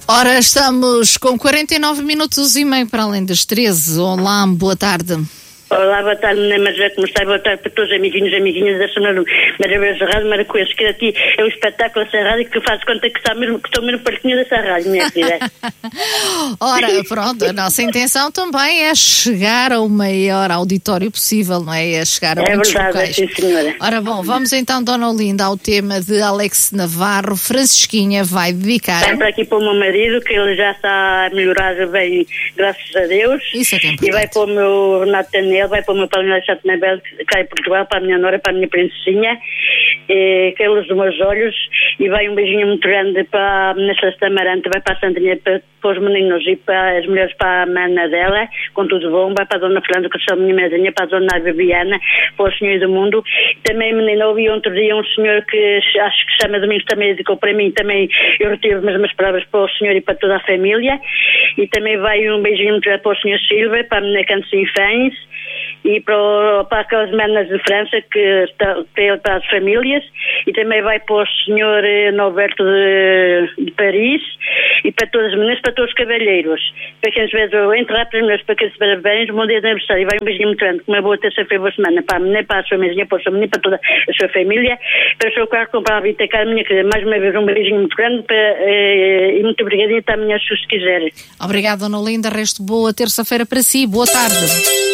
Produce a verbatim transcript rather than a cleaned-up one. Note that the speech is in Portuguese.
Ora, estamos com quarenta e nove minutos e meio para além das treze. Olá, boa tarde. Olá, boa tarde, Menina Marisa, como está? Boa tarde para todos os amiguinhos e amiguinhas da Semana Maravilhosa Rádio Maracuês, que aqui é um espetáculo essa rádio que faz conta que, está mesmo, que estou mesmo pertinho dessa rádio, minha filha. Ora, pronto, a nossa intenção também é chegar ao maior auditório possível, não é? É chegar a é muitos verdade, locais. sim, senhora. Ora bom, vamos então, Dona Olinda, ao tema de Alex Navarro. Francisquinha vai dedicar. Vai para aqui para o meu marido, que ele já está a melhorar bem, graças a Deus. Isso é que é E importante. vai para o meu Renato Daniel, vai para o meu padrinho Alexandre Nabel, que cai em Portugal, para a minha nora, para a minha princesinha, e, que é luz dos meus olhos, e vai um beijinho muito grande para a menina Celeste Amarante, vai para a Sandrinha, para, para os meninos e para as mulheres, para a mana dela, com tudo bom, vai para a Dona Fernanda, que são a minha madrinha, para a Dona Viviana, para o Senhor do Mundo. E também, menina, ouvi outro dia um senhor que acho que se chama Domingos, também dedicou para mim, também eu retiro as mesmas palavras para o senhor e para toda a família. E também vai um beijinho muito grande para o senhor Silva, para a menina Cantos Infães, e para, o, para aquelas manas de França, que está, para as famílias, e também vai para o senhor Norberto de, de Paris, e para todas as meninas, para todos os cavalheiros. Para quem se vê, enterrar para os meus, para quem se parabéns, bom dia de aniversário, e vai um beijinho muito grande, com uma boa terça-feira, boa semana, para a menina, para a sua mesinha, para o seu menino, para toda a sua família, para o seu carro, comprar a Vita Cara, minha querida, mais uma vez um beijinho muito grande, para, eh, e muito obrigadinha, até amanhã, se quiser. Obrigada, Dona Olinda, resto boa terça-feira para si, boa tarde.